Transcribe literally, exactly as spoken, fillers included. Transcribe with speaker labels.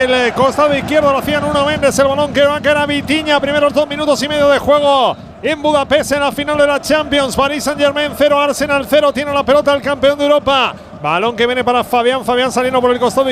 Speaker 1: El costado izquierdo lo hacían uno Méndez, el balón que va a caer a Vitinha. Primeros dos minutos y medio de juego en Budapest en la final de la Champions. Paris Saint-Germain cero, Arsenal cero. Tiene la pelota el campeón de Europa. Balón que viene para Fabián. Fabián saliendo por el costado